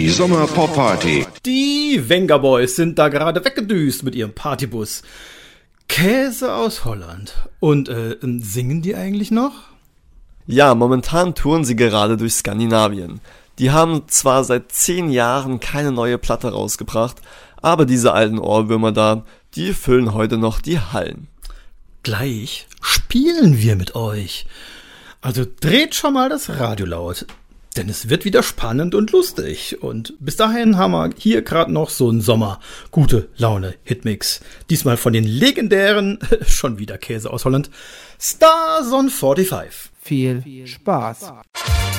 Sommer-Pop-Party. Die Venga-Boys sind da gerade weggedüst mit ihrem Partybus. Käse aus Holland. Und singen die eigentlich noch? Ja, momentan touren sie gerade durch Skandinavien. Die haben zwar seit 10 Jahren keine neue Platte rausgebracht, aber diese alten Ohrwürmer da, die füllen heute noch die Hallen. Gleich spielen wir mit euch. Also dreht schon mal das Radio laut, denn es wird wieder spannend und lustig. Und bis dahin haben wir hier gerade noch so einen Sommer-Gute-Laune-Hitmix. Diesmal von den legendären, schon wieder Käse aus Holland, Stars on 45. Viel Spaß.